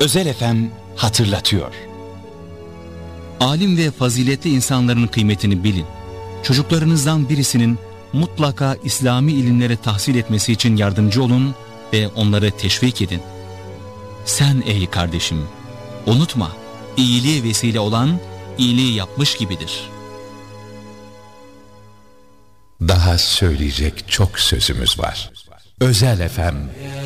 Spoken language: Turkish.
Özel FM hatırlatıyor. Alim ve faziletli insanların kıymetini bilin. Çocuklarınızdan birisinin mutlaka İslami ilimlere tahsil etmesi için yardımcı olun ve onları teşvik edin. Sen ey kardeşim, unutma, iyiliğe vesile olan iyiliği yapmış gibidir. Daha söyleyecek çok sözümüz var. Özel FM